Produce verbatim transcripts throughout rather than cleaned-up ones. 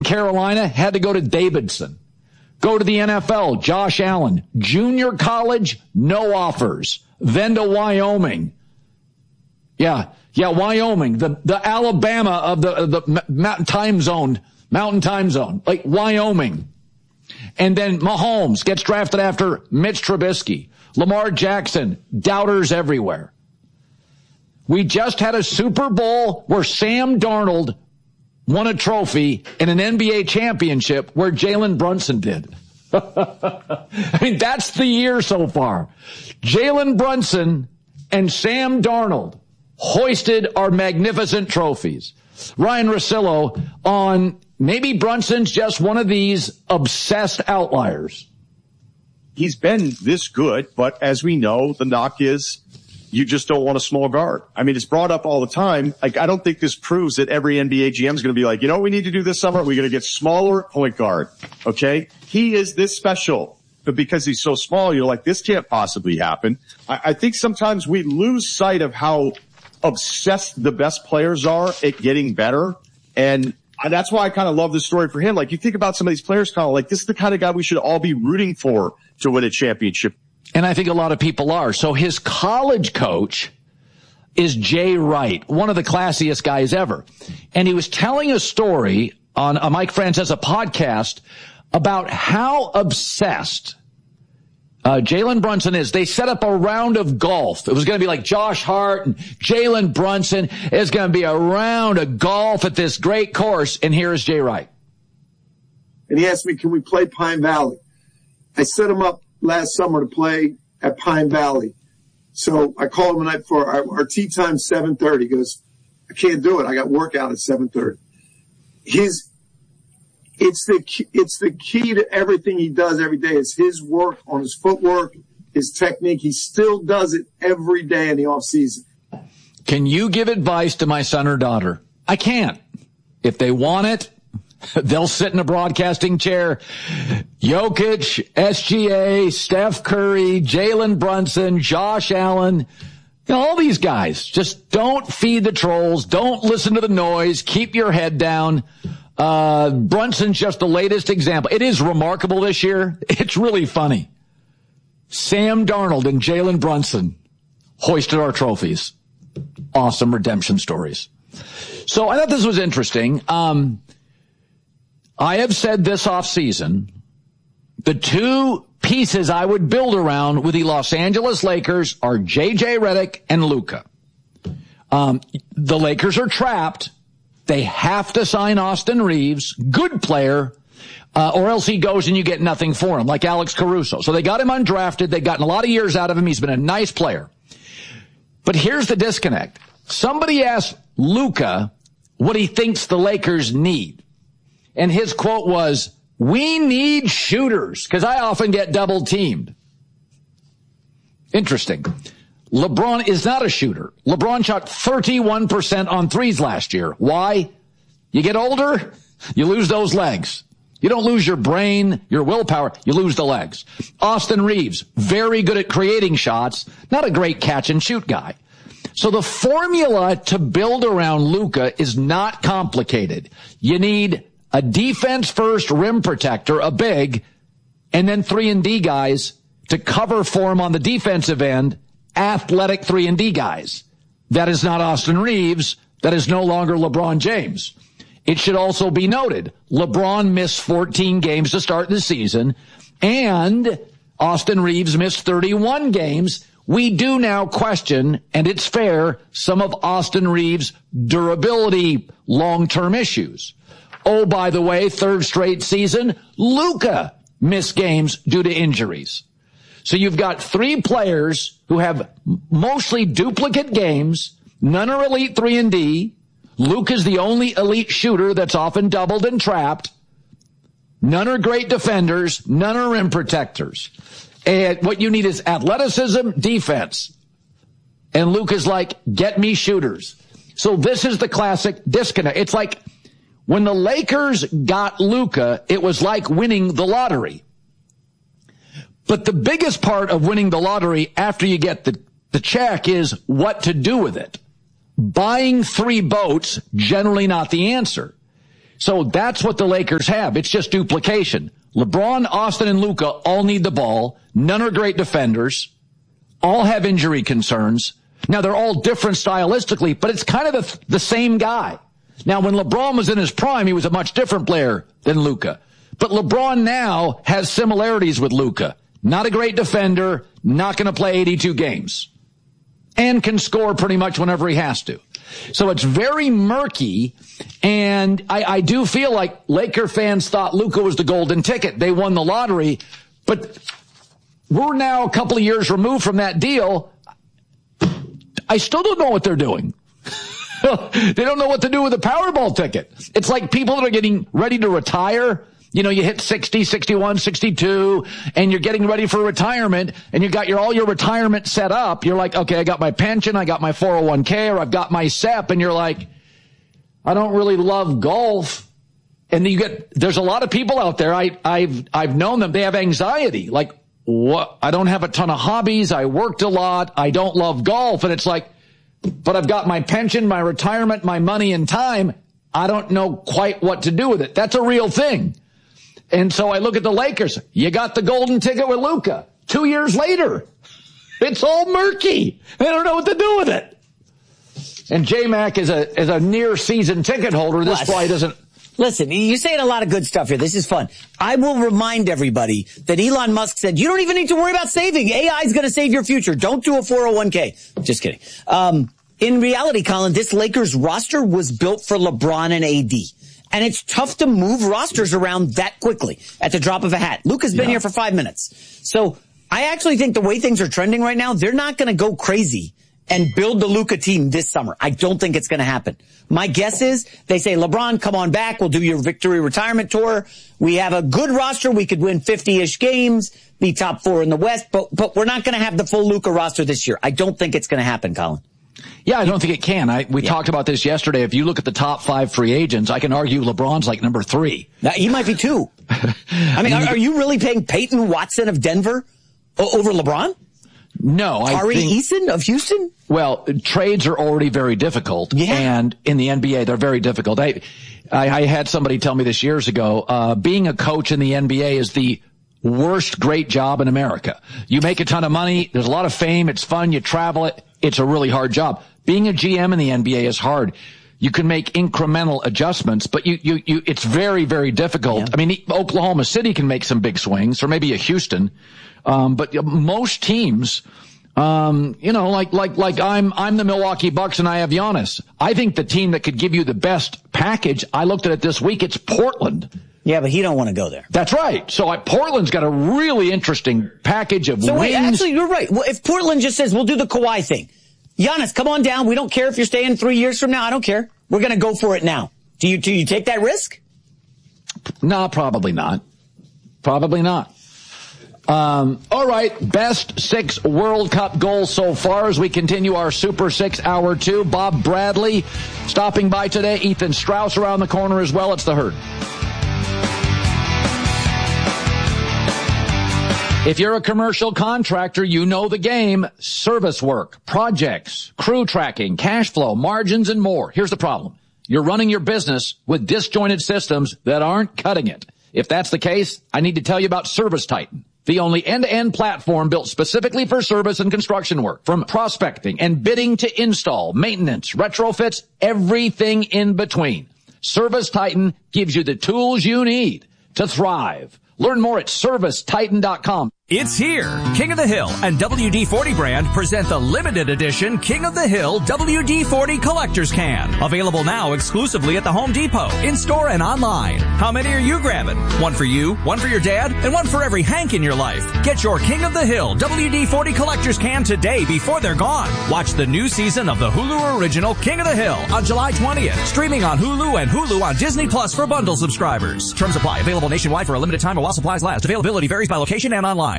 Carolina had to go to Davidson. Go to the N F L, Josh Allen. Junior college, no offers. Then to Wyoming. Yeah, yeah, Wyoming, the, the Alabama of the, the mountain time zone, mountain time zone, like Wyoming. And then Mahomes gets drafted after Mitch Trubisky. Lamar Jackson, doubters everywhere. We just had a Super Bowl where Sam Darnold won a trophy and an N B A championship where Jalen Brunson did. I mean, that's the year so far. Jalen Brunson and Sam Darnold hoisted our magnificent trophies. Ryan Russillo on maybe Brunson's just one of these obsessed outliers. He's been this good, but as we know, the knock is you just don't want a small guard. I mean, it's brought up all the time. Like, I don't think this proves that every N B A G M is going to be like, you know what we need to do this summer? We're going to get smaller point guard. Okay. He is this special, but because he's so small, you're like, this can't possibly happen. I, I think sometimes we lose sight of how obsessed the best players are at getting better. And that's why I kind of love this story for him. Like, you think about some of these players, kind of like, this is the kind of guy we should all be rooting for to win a championship. And I think a lot of people are. So his college coach is Jay Wright, one of the classiest guys ever. And he was telling a story on a Mike Francesa podcast about how obsessed uh, Jalen Brunson is. They set up a round of golf. It was going to be like Josh Hart and Jalen Brunson. It's going to be a round of golf at this great course. And here's Jay Wright. And he asked me, can we play Pine Valley? I set him up last summer to play at Pine Valley. So I called him the night before. Our, our tee time's seven thirty. He goes, I can't do it. I got workout at seven thirty. His, it's the, it's the key to everything he does every day. It's his work on his footwork, his technique. He still does it every day in the off season. Can you give advice to my son or daughter? I can't. If they want it, they'll sit in a broadcasting chair. Jokic, S G A, Steph Curry, Jalen Brunson, Josh Allen, you know, all these guys. Just don't feed the trolls. Don't listen to the noise. Keep your head down. Uh, Brunson's just the latest example. It is remarkable this year. It's really funny. Sam Darnold and Jalen Brunson hoisted our trophies. Awesome redemption stories. So I thought this was interesting. Um, I have said this offseason, the two pieces I would build around with the Los Angeles Lakers are J J Redick and Luka. Um, the Lakers are trapped. They have to sign Austin Reeves, good player, uh, or else he goes and you get nothing for him, like Alex Caruso. So they got him undrafted. They've gotten a lot of years out of him. He's been a nice player. But here's the disconnect. Somebody asked Luka what he thinks the Lakers need. And his quote was, we need shooters, because I often get double teamed. Interesting. LeBron is not a shooter. LeBron shot thirty-one percent on threes last year. Why? You get older, you lose those legs. You don't lose your brain, your willpower, you lose the legs. Austin Reeves, very good at creating shots, not a great catch and shoot guy. So the formula to build around Luka is not complicated. You need a defense-first rim protector, a big, and then three and D guys to cover for him on the defensive end, athletic three and D guys. That is not Austin Reeves. That is no longer LeBron James. It should also be noted, LeBron missed fourteen games to start the season, and Austin Reeves missed thirty-one games. We do now question, and it's fair, some of Austin Reeves' durability long-term issues. Oh, by the way, third straight season, Luka missed games due to injuries. So you've got three players who have mostly duplicate games. None are elite three and D. Luka's the only elite shooter that's often doubled and trapped. None are great defenders. None are rim protectors. And what you need is athleticism, defense. And Luka's like, get me shooters. So this is the classic disconnect. It's like, when the Lakers got Luka, it was like winning the lottery. But the biggest part of winning the lottery after you get the, the check is what to do with it. Buying three boats, generally not the answer. So that's what the Lakers have. It's just duplication. LeBron, Austin, and Luka all need the ball. None are great defenders. All have injury concerns. Now, they're all different stylistically, but it's kind of the, the same guy. Now, when LeBron was in his prime, he was a much different player than Luka. But LeBron now has similarities with Luka. Not a great defender, not going to play eighty-two games, and can score pretty much whenever he has to. So it's very murky, and I, I do feel like Laker fans thought Luka was the golden ticket. They won the lottery, but we're now a couple of years removed from that deal. I still don't know what they're doing. They don't know what to do with the Powerball ticket. It's like people that are getting ready to retire. You know, you hit sixty, sixty-one, sixty-two, and you're getting ready for retirement, and you got your all your retirement set up. You're like, okay, I got my pension, I got my four oh one k, or I've got my S E P, and you're like, I don't really love golf. And you get, there's a lot of people out there, I, I've, I've known them, they have anxiety. Like, what? I don't have a ton of hobbies, I worked a lot, I don't love golf, and it's like, but I've got my pension, my retirement, my money and time. I don't know quite what to do with it. That's a real thing. And so I look at the Lakers. You got the golden ticket with Luka. Two years later, it's all murky. They don't know what to do with it. And J-Mac is a is a near season ticket holder. This probably doesn't. Listen, you're saying a lot of good stuff here. This is fun. I will remind everybody that Elon Musk said, you don't even need to worry about saving. A I is going to save your future. Don't do a four oh one k. Just kidding. Um, in reality, Colin, this Lakers roster was built for LeBron and A D. And it's tough to move rosters around that quickly at the drop of a hat. Luka's been yeah. here for five minutes. So I actually think the way things are trending right now, they're not going to go crazy and build the Luka team this summer. I don't think it's going to happen. My guess is they say, LeBron, come on back. We'll do your victory retirement tour. We have a good roster. We could win fifty-ish games, be top four in the West, but, but we're not going to have the full Luka roster this year. I don't think it's going to happen, Colin. Yeah, I don't think it can. I, we yeah. talked about this yesterday. If you look at the top five free agents, I can argue LeBron's like number three. Now, he might be two. I mean, are, are you really paying Peyton Watson of Denver over LeBron? No. I Tari think, Eason of Houston? Well, trades are already very difficult. Yeah. And in the N B A, they're very difficult. I, I, I had somebody tell me this years ago, uh, being a coach in the N B A is the worst great job in America. You make a ton of money. There's a lot of fame. It's fun. You travel it. It's a really hard job. Being a G M in the N B A is hard. You can make incremental adjustments, but you, you, you, it's very, very difficult. Yeah. I mean, Oklahoma City can make some big swings, or maybe a Houston. Um, but most teams, um, you know, like, like, like I'm, I'm the Milwaukee Bucks and I have Giannis. I think the team that could give you the best package, I looked at it this week, it's Portland. Yeah, but he don't want to go there. That's right. So I, Portland's got a really interesting package of so wings. Wait, actually, you're right. Well, if Portland just says, we'll do the Kawhi thing. Giannis, come on down. We don't care if you're staying three years from now. I don't care. We're going to go for it now. Do you, do you take that risk? No, probably not. Probably not. Um, all right. Best six World Cup goals so far as we continue our Super Six Hour Two. Bob Bradley stopping by today. Ethan Strauss around the corner as well. It's the Herd. If you're a commercial contractor, you know the game. Service work, projects, crew tracking, cash flow, margins, and more. Here's the problem. You're running your business with disjointed systems that aren't cutting it. If that's the case, I need to tell you about Service Titan, the only end-to-end platform built specifically for service and construction work. From prospecting and bidding to install, maintenance, retrofits, everything in between. Service Titan gives you the tools you need to thrive. Learn more at service titan dot com. It's here. King of the Hill and W D forty brand present the limited edition King of the Hill W D forty Collector's Can. Available now exclusively at the Home Depot, in-store and online. How many are you grabbing? One for you, one for your dad, and one for every Hank in your life. Get your King of the Hill W D forty Collector's Can today before they're gone. Watch the new season of the Hulu original King of the Hill on July twentieth. Streaming on Hulu and Hulu on Disney Plus for bundle subscribers. Terms apply. Available nationwide for a limited time and while supplies last. Availability varies by location and online.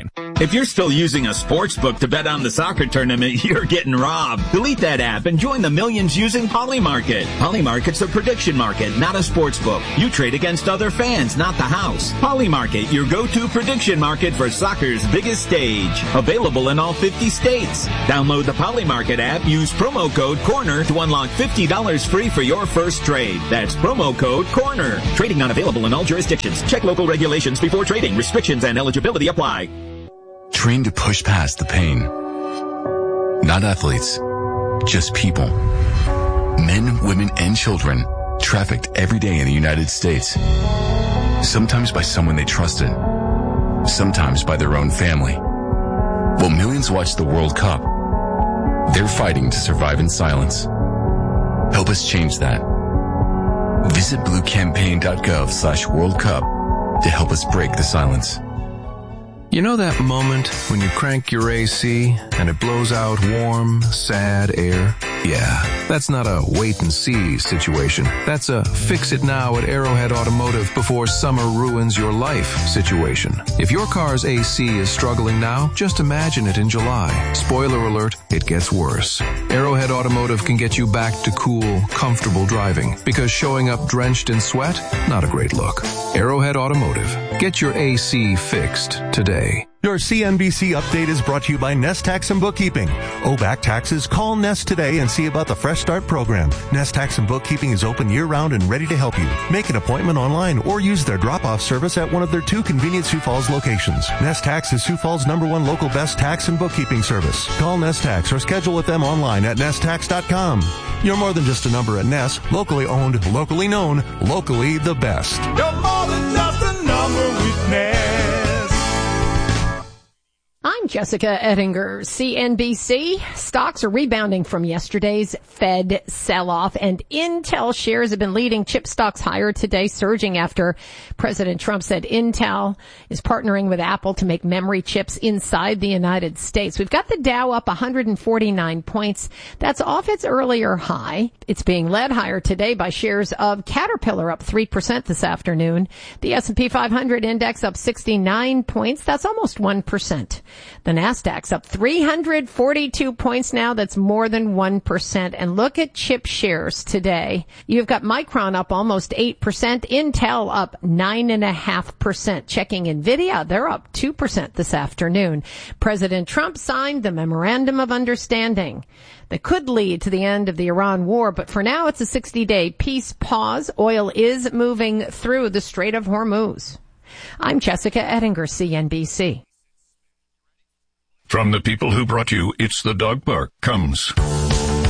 nine. If you're still using a sports book to bet on the soccer tournament, you're getting robbed. Delete that app and join the millions using Polymarket. Polymarket's a prediction market, not a sports book. You trade against other fans, not the house. Polymarket, your go-to prediction market for soccer's biggest stage. Available in all fifty states. Download the Polymarket app, use promo code CORNER to unlock fifty dollars free for your first trade. That's promo code CORNER. Trading not available in all jurisdictions. Check local regulations before trading. Restrictions and eligibility apply. Trained to push past the pain. Not athletes, just people. Men, women, and children trafficked every day in the United States. Sometimes by someone they trusted. Sometimes by their own family. While millions watch the World Cup, they're fighting to survive in silence. Help us change that. Visit bluecampaign.gov slash World Cup to help us break the silence. You know that moment when you crank your A C and it blows out warm, sad air? Yeah, that's not a wait and see situation. That's a fix it now at Arrowhead Automotive before summer ruins your life situation. If your car's A C is struggling now, just imagine it in July. Spoiler alert, it gets worse. Arrowhead Automotive can get you back to cool, comfortable driving because showing up drenched in sweat, not a great look. Arrowhead Automotive. Get your A C fixed today. Your C N B C update is brought to you by Nest Tax and Bookkeeping. Owe back taxes? Call Nest today and see about the Fresh Start program. Nest Tax and Bookkeeping is open year-round and ready to help you. Make an appointment online or use their drop-off service at one of their two convenient Sioux Falls locations. Nest Tax is Sioux Falls' number one local best tax and bookkeeping service. Call Nest Tax or schedule with them online at nest tax dot com. You're more than just a number at Nest. Locally owned, locally known, locally the best. You're more than just a number with Nest. I'm Jessica Ettinger, C N B C. Stocks are rebounding from yesterday's Fed sell-off, and Intel shares have been leading chip stocks higher today, surging after President Trump said Intel is partnering with Apple to make memory chips inside the United States. We've got the Dow up one hundred forty-nine points. That's off its earlier high. It's being led higher today by shares of Caterpillar, up three percent this afternoon. The S and P five hundred index up sixty-nine points. That's almost one percent. The Nasdaq's up three hundred forty-two points now. That's more than one percent. And look at chip shares today. You've got Micron up almost eight percent. Intel up nine point five percent. Checking NVIDIA, they're up two percent this afternoon. President Trump signed the Memorandum of Understanding that could lead to the end of the Iran war, but for now it's a sixty-day peace pause. Oil is moving through the Strait of Hormuz. I'm Jessica Ettinger, C N B C. From the people who brought you It's the Dog Park comes